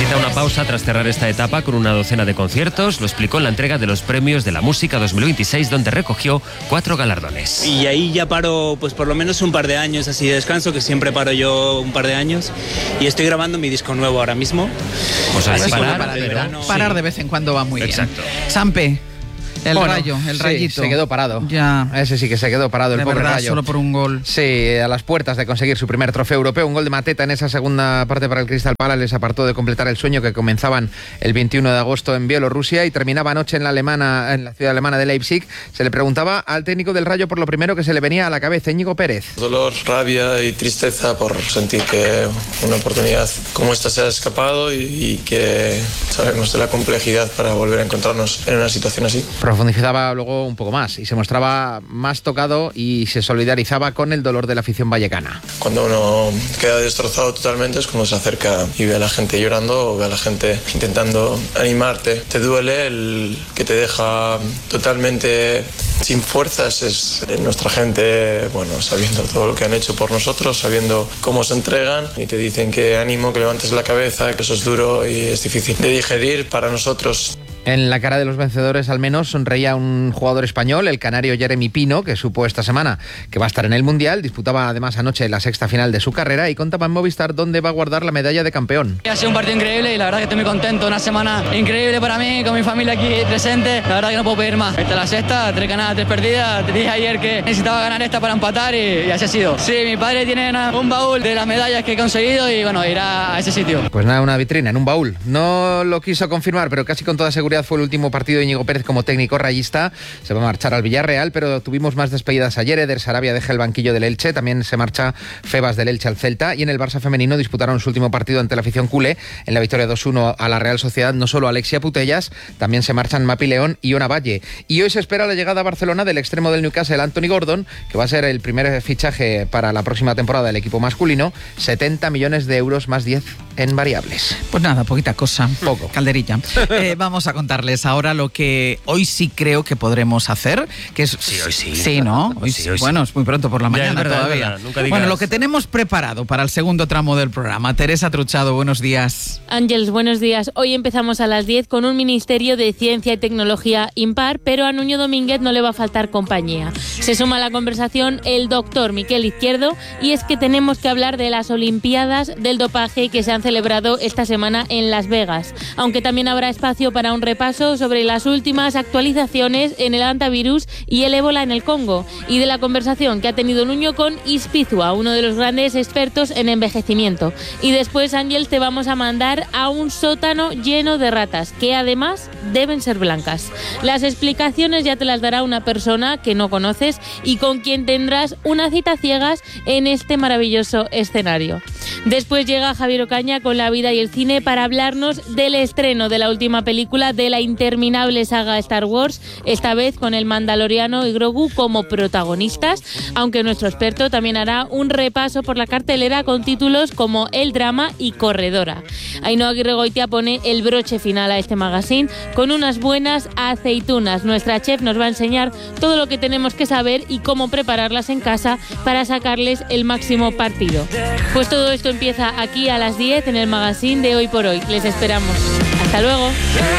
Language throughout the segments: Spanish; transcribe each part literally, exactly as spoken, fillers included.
realiza una pausa tras cerrar esta etapa con una docena de conciertos. Lo explicó en la entrega de los premios de la música dos mil veintiséis, donde recogió cuatro galardones. Y ahí ya paro pues por lo menos un par de años así de descanso, que siempre paro yo un par de años. Y estoy grabando mi disco nuevo ahora mismo. O sea, Así parar, parar, de verano, parar de vez en cuando va muy Exacto. bien. Sampe. El bueno, rayo, el sí, rayito. se quedó parado. Ya. Ese sí que se quedó parado, el de pobre verdad, Rayo. Solo por un gol. Sí, a las puertas de conseguir su primer trofeo europeo. Un gol de Mateta en esa segunda parte para el Crystal Palace les apartó de completar el sueño que comenzaban el veintiuno de agosto en Bielorrusia y terminaba anoche en la alemana, en la ciudad alemana de Leipzig. Se le preguntaba al técnico del Rayo por lo primero que se le venía a la cabeza, Íñigo Pérez. Dolor, rabia y tristeza por sentir que una oportunidad como esta se ha escapado y, y que sabemos de la complejidad para volver a encontrarnos en una situación así. Profundizaba luego un poco más y se mostraba más tocado y se solidarizaba con el dolor de la afición vallecana. Cuando uno queda destrozado totalmente es cuando se acerca y ve a la gente llorando o ve a la gente intentando animarte. Te duele el que te deja totalmente sin fuerzas. Es nuestra gente, bueno, sabiendo todo lo que han hecho por nosotros, sabiendo cómo se entregan y te dicen que ánimo, que levantes la cabeza, que eso es duro y es difícil de digerir para nosotros. En la cara de los vencedores al menos sonreía un jugador español, el canario Jeremy Pino, que supo esta semana que va a estar en el Mundial. Disputaba además anoche la sexta final de su carrera y contaba en Movistar dónde va a guardar la medalla de campeón. Ha sido un partido increíble y la verdad que estoy muy contento. Una semana increíble para mí, con mi familia aquí presente. La verdad que no puedo pedir más. Esta es la sexta, tres ganadas, tres perdidas. Te dije ayer que necesitaba ganar esta para empatar y, y así ha sido. Sí, mi padre tiene una, un baúl de las medallas que he conseguido y bueno, irá a ese sitio. Pues nada, una vitrina en un baúl. No lo quiso confirmar, pero casi con toda seguridad fue el último partido de Íñigo Pérez como técnico rayista. Se va a marchar al Villarreal, pero tuvimos más despedidas ayer. Eder Sarabia deja el banquillo del Elche, también se marcha Febas del Elche al Celta, y en el Barça femenino disputaron su último partido ante la afición culé en la victoria dos uno a la Real Sociedad. No solo Alexia Putellas, también se marchan Mapi León y Ona Valle. Y hoy se espera la llegada a Barcelona del extremo del Newcastle, Anthony Gordon, que va a ser el primer fichaje para la próxima temporada del equipo masculino. setenta millones de euros más diez en variables. Pues nada, poquita cosa. Poco. Calderilla. Eh, vamos a contarles ahora lo que hoy sí creo que podremos hacer, que es... Sí, hoy sí. Sí, ¿no? Hoy sí, sí. hoy sí. Bueno, es muy pronto por la Ya, mañana es verdad, todavía. es verdad, nunca digas. Bueno, lo que tenemos preparado para el segundo tramo del programa. Teresa Truchado, buenos días. Ángeles, buenos días. Hoy empezamos a las diez con un Ministerio de Ciencia y Tecnología impar, pero a Nuño Domínguez no le va a faltar compañía. Se suma a la conversación el doctor Miquel Izquierdo, y es que tenemos que hablar de las Olimpiadas del dopaje que se han celebrado esta semana en Las Vegas, aunque también habrá espacio para un repaso sobre las últimas actualizaciones en el antivirus y el ébola en el Congo, y de la conversación que ha tenido Nuño con Ispizua, uno de los grandes expertos en envejecimiento. Y después, Ángel, te vamos a mandar a un sótano lleno de ratas, que además deben ser blancas. Las explicaciones ya te las dará una persona que no conoces y con quien tendrás una cita ciegas en este maravilloso escenario. Después llega Javier Ocaña con la vida y el cine para hablarnos del estreno de la última película de la interminable saga Star Wars, esta vez con el Mandaloriano y Grogu como protagonistas, aunque nuestro experto también hará un repaso por la cartelera con títulos como El Drama y Corredora. Ainhoa Aguirregoitia pone el broche final a este magazine con unas buenas aceitunas. Nuestra chef nos va a enseñar todo lo que tenemos que saber y cómo prepararlas en casa para sacarles el máximo partido. Pues todo esto empieza aquí a las diez en el magazine de Hoy por Hoy. Les esperamos. Hasta luego.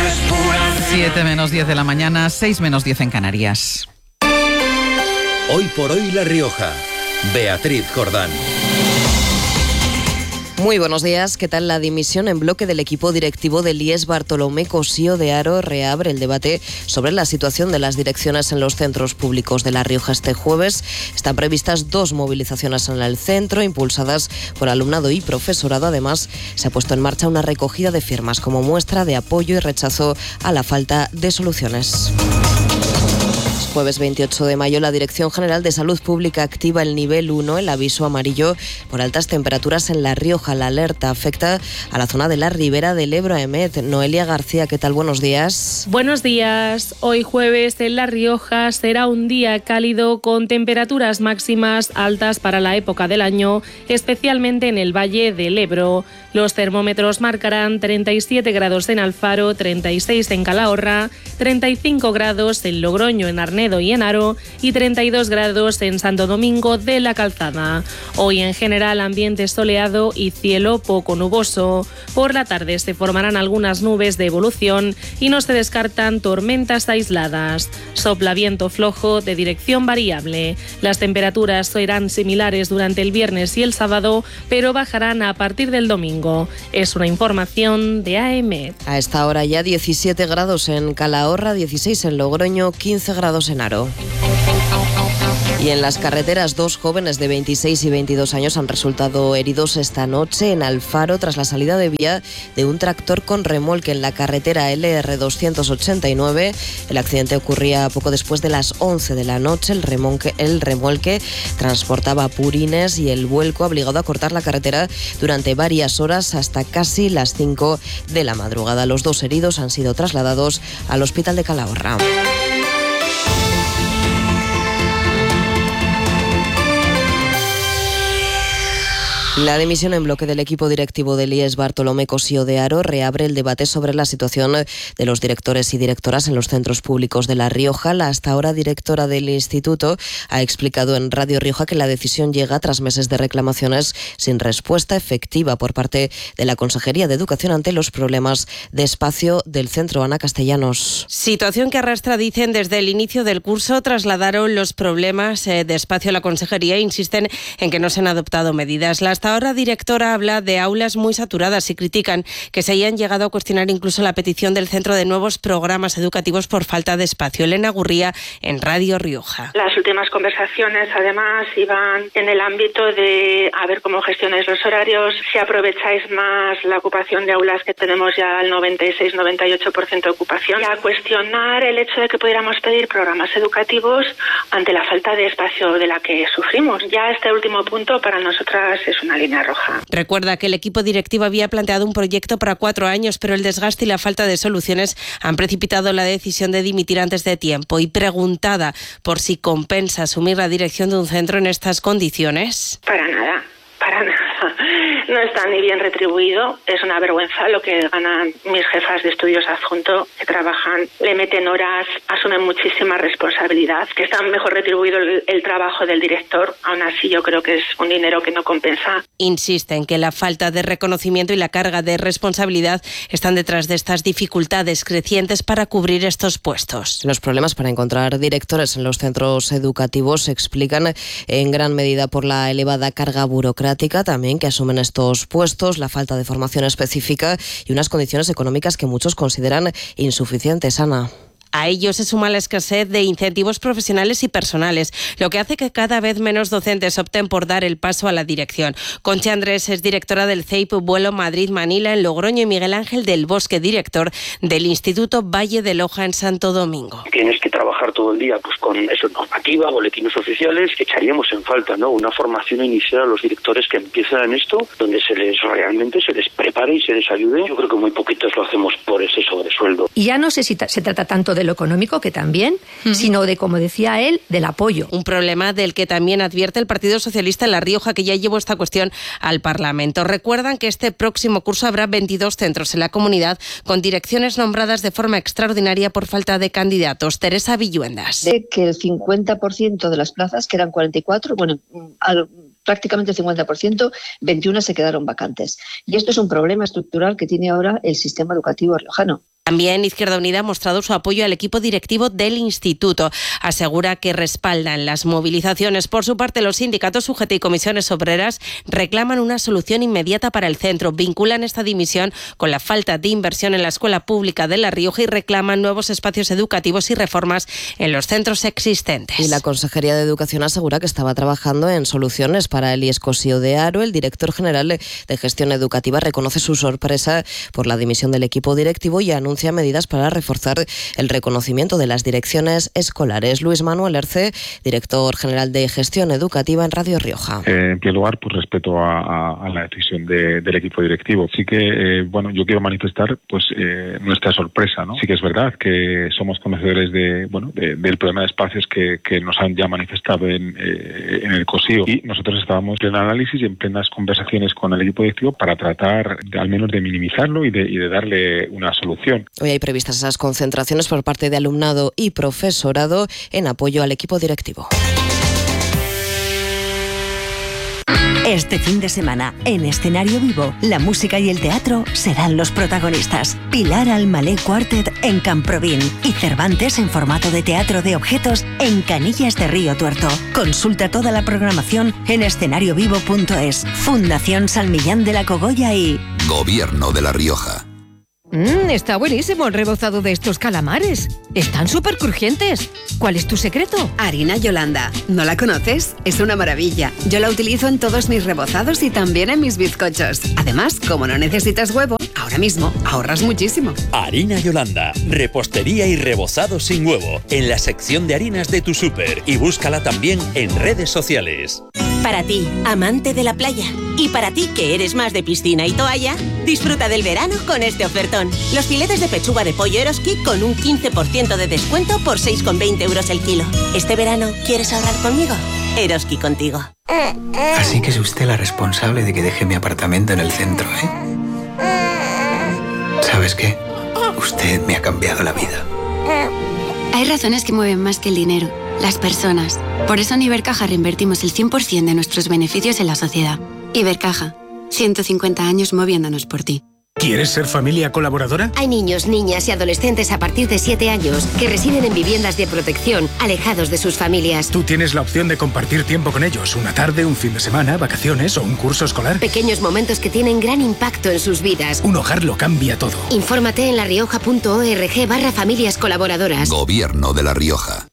siete menos diez de la mañana, seis menos diez en Canarias. Hoy por Hoy La Rioja. Beatriz Jordán. Muy buenos días. ¿Qué tal? La dimisión en bloque del equipo directivo del I E S Bartolomé Cosío de Haro reabre el debate sobre la situación de las direcciones en los centros públicos de La Rioja este jueves. Están previstas dos movilizaciones en el centro, impulsadas por alumnado y profesorado. Además, se ha puesto en marcha una recogida de firmas como muestra de apoyo y rechazo a la falta de soluciones. Jueves veintiocho de mayo, la Dirección General de Salud Pública activa el nivel uno, el aviso amarillo por altas temperaturas en La Rioja. La alerta afecta a la zona de la Ribera del Ebro. Emet, Noelia García, ¿qué tal? Buenos días. Buenos días. Hoy jueves en La Rioja será un día cálido con temperaturas máximas altas para la época del año, especialmente en el Valle del Ebro. Los termómetros marcarán treinta y siete grados en Alfaro, treinta y seis en Calahorra, treinta y cinco grados en Logroño, en Arnés Bernedo y en Haro y treinta y dos grados en Santo Domingo de la Calzada. Hoy en general ambiente soleado y cielo poco nuboso. Por la tarde se formarán algunas nubes de evolución y no se descartan tormentas aisladas. Sopla viento flojo de dirección variable. Las temperaturas serán similares durante el viernes y el sábado, pero bajarán a partir del domingo. Es una información de A M E. A esta hora ya diecisiete grados en Calahorra, dieciséis en Logroño, quince grados en Haro. Y en las carreteras, dos jóvenes de veintiséis y veintidós años han resultado heridos esta noche en Alfaro tras la salida de vía de un tractor con remolque en la carretera L R doscientos ochenta y nueve. El accidente ocurría poco después de las once de la noche. El remolque, el remolque transportaba purines y el vuelco ha obligado a cortar la carretera durante varias horas hasta casi las cinco de la madrugada. Los dos heridos han sido trasladados al hospital de Calahorra. La dimisión en bloque del equipo directivo del I E S Bartolomé Cosío de Haro reabre el debate sobre la situación de los directores y directoras en los centros públicos de La Rioja. La hasta ahora directora del instituto ha explicado en Radio Rioja que la decisión llega tras meses de reclamaciones sin respuesta efectiva por parte de la Consejería de Educación ante los problemas de espacio del centro. Ana Castellanos. Situación que arrastra, dicen, desde el inicio del curso. Trasladaron los problemas de espacio a la Consejería e insisten en que no se han adoptado medidas. La hasta ahora directora habla de aulas muy saturadas y critican que se hayan llegado a cuestionar incluso la petición del centro de nuevos programas educativos por falta de espacio. Elena Gurría, en Radio Rioja. Las últimas conversaciones, además, iban en el ámbito de a ver cómo gestionáis los horarios, si aprovecháis más la ocupación de aulas, que tenemos ya al noventa y seis noventa y ocho por ciento de ocupación, y a cuestionar el hecho de que pudiéramos pedir programas educativos ante la falta de espacio de la que sufrimos. Ya este último punto para nosotras es una línea roja. Recuerda que el equipo directivo había planteado un proyecto para cuatro años, pero el desgaste y la falta de soluciones han precipitado la decisión de dimitir antes de tiempo. Y preguntada por si compensa asumir la dirección de un centro en estas condiciones. Para nada. Para nada. No está ni bien retribuido. Es una vergüenza lo que ganan mis jefas de estudios adjunto, que trabajan, le meten horas, asumen muchísima responsabilidad, que está mejor retribuido el, el trabajo del director. Aún así, yo creo que es un dinero que no compensa. Insiste en que la falta de reconocimiento y la carga de responsabilidad están detrás de estas dificultades crecientes para cubrir estos puestos. Los problemas para encontrar directores en los centros educativos se explican en gran medida por la elevada carga burocrática también que asumen estos puestos, la falta de formación específica y unas condiciones económicas que muchos consideran insuficientes. Ana. A ello se suma la escasez de incentivos profesionales y personales, lo que hace que cada vez menos docentes opten por dar el paso a la dirección. Concha Andrés es directora del C E I P Vuelo Madrid-Manila en Logroño y Miguel Ángel del Bosque, director del Instituto Valle de Loja en Santo Domingo. Tienes que trabajar todo el día pues con eso, normativa, boletines oficiales. Echaríamos en falta, ¿no?, una formación inicial a los directores que empiezan en esto, donde se les realmente se les prepare y se les ayude. Yo creo que muy poquitos lo hacemos por ese sobresueldo. Y ya no sé si se trata tanto de de lo económico, que también, uh-huh. sino de, como decía él, del apoyo. Un problema del que también advierte el Partido Socialista en La Rioja, que ya llevó esta cuestión al Parlamento. Recuerdan que este próximo curso habrá veintidós centros en la comunidad con direcciones nombradas de forma extraordinaria por falta de candidatos. Teresa Villuendas. De que el cincuenta por ciento de las plazas, que eran cuarenta y cuatro, bueno, al prácticamente el cincuenta por ciento, veintiuno se quedaron vacantes. Y esto es un problema estructural que tiene ahora el sistema educativo riojano. También Izquierda Unida ha mostrado su apoyo al equipo directivo del instituto. Asegura que respaldan las movilizaciones. Por su parte, los sindicatos U G T y comisiones obreras reclaman una solución inmediata para el centro. Vinculan esta dimisión con la falta de inversión en la escuela pública de La Rioja y reclaman nuevos espacios educativos y reformas en los centros existentes. Y la Consejería de Educación asegura que estaba trabajando en soluciones para el I E S Cosío de Haro. El director general de Gestión Educativa reconoce su sorpresa por la dimisión del equipo directivo y anuncia anuncia medidas para reforzar el reconocimiento de las direcciones escolares. Luis Manuel Erce, director general de Gestión Educativa en Radio Rioja. Eh, en primer lugar, pues respeto a, a, a la decisión de, del equipo directivo. Sí que, eh, bueno, yo quiero manifestar pues eh, nuestra sorpresa, ¿no? Sí que es verdad que somos conocedores de, bueno, de, del problema de espacios que, que nos han ya manifestado en, eh, en el Cosío, y nosotros estábamos en análisis y en plenas conversaciones con el equipo directivo para tratar de, al menos de minimizarlo y de, y de darle una solución. Hoy hay previstas esas concentraciones por parte de alumnado y profesorado en apoyo al equipo directivo. Este fin de semana, en Escenario Vivo, la música y el teatro serán los protagonistas. Pilar Almalé Quartet en Camprovin y Cervantes en formato de teatro de objetos en Canillas de Río Tuerto. Consulta toda la programación en escenario vivo punto es. Fundación San Millán de la Cogolla y Gobierno de La Rioja. Mmm, está buenísimo el rebozado de estos calamares. Están súper crujientes. ¿Cuál es tu secreto? Harina Yolanda. ¿No la conoces? Es una maravilla. Yo la utilizo en todos mis rebozados y también en mis bizcochos. Además, como no necesitas huevo, ahora mismo ahorras muchísimo. Harina Yolanda. Repostería y rebozado sin huevo. En la sección de harinas de tu súper. Y búscala también en redes sociales. Para ti, amante de la playa. Y para ti, que eres más de piscina y toalla, disfruta del verano con este ofertón. Los filetes de pechuga de pollo Eroski con un quince por ciento de descuento por seis con veinte euros el kilo. ¿Este verano quieres ahorrar conmigo? Eroski contigo. Así que es usted la responsable de que deje mi apartamento en el centro, ¿eh? ¿Sabes qué? Usted me ha cambiado la vida. Hay razones que mueven más que el dinero, las personas. Por eso en Ibercaja reinvertimos el cien por ciento de nuestros beneficios en la sociedad. Ibercaja, ciento cincuenta años moviéndonos por ti. ¿Quieres ser familia colaboradora? Hay niños, niñas y adolescentes a partir de siete años que residen en viviendas de protección, alejados de sus familias. Tú tienes la opción de compartir tiempo con ellos, una tarde, un fin de semana, vacaciones o un curso escolar. Pequeños momentos que tienen gran impacto en sus vidas. Un hogar lo cambia todo. Infórmate en larioja punto org barra familias colaboradoras. Gobierno de La Rioja.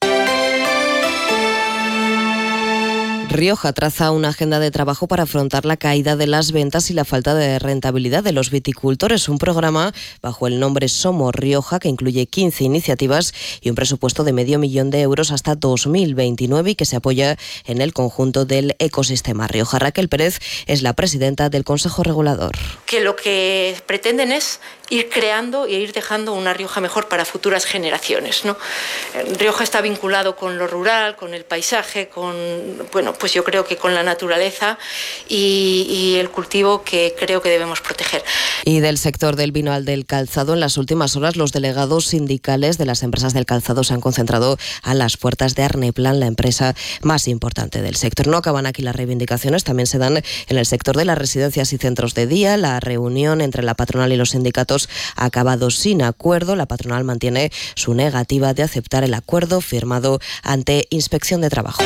Rioja traza una agenda de trabajo para afrontar la caída de las ventas y la falta de rentabilidad de los viticultores. Un programa bajo el nombre Somos Rioja que incluye quince iniciativas y un presupuesto de medio millón de euros hasta dos mil veintinueve y que se apoya en el conjunto del ecosistema Rioja. Raquel Pérez es la presidenta del Consejo Regulador. Que lo que pretenden es ir creando e ir dejando una Rioja mejor para futuras generaciones, ¿no? Rioja está vinculado con lo rural, con el paisaje, con, bueno, pues yo creo que con la naturaleza y, y el cultivo que creo que debemos proteger. Y del sector del vino al del calzado, en las últimas horas los delegados sindicales de las empresas del calzado se han concentrado a las puertas de Arneplan, la empresa más importante del sector. No acaban aquí las reivindicaciones, también se dan en el sector de las residencias y centros de día. La reunión entre la patronal y los sindicatos ha acabado sin acuerdo. La patronal mantiene su negativa de aceptar el acuerdo firmado ante Inspección de Trabajo.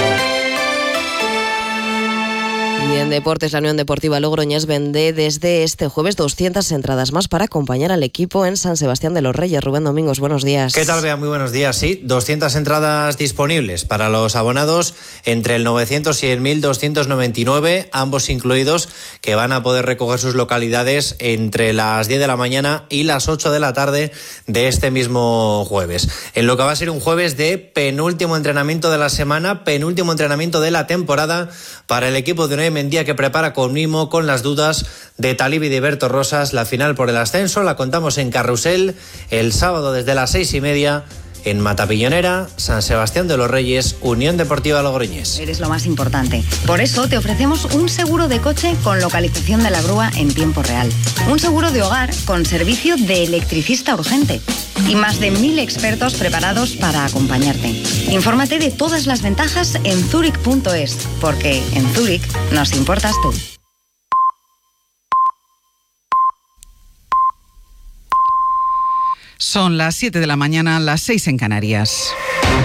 Y en deportes, la Unión Deportiva Logroñés vende desde este jueves doscientas entradas más para acompañar al equipo en San Sebastián de los Reyes. Rubén Domingos, buenos días. ¿Qué tal, Bea? Muy buenos días. Sí, doscientas entradas disponibles para los abonados entre el novecientos y el mil doscientos noventa y nueve, ambos incluidos, que van a poder recoger sus localidades entre las diez de la mañana y las ocho de la tarde de este mismo jueves. En lo que va a ser un jueves de penúltimo entrenamiento de la semana, penúltimo entrenamiento de la temporada para el equipo de Unai Mendía, que prepara con mimo, con las dudas de Talib y de Berto Rosas, la final por el ascenso. La contamos en Carrusel el sábado desde las seis y media en Matapillonera, San Sebastián de los Reyes, Unión Deportiva Logroñés. Eres lo más importante. Por eso te ofrecemos un seguro de coche con localización de la grúa en tiempo real. Un seguro de hogar con servicio de electricista urgente. Y más de mil expertos preparados para acompañarte. Infórmate de todas las ventajas en zurich punto es, porque en Zurich nos importas tú. Son las siete de la mañana, las seis en Canarias.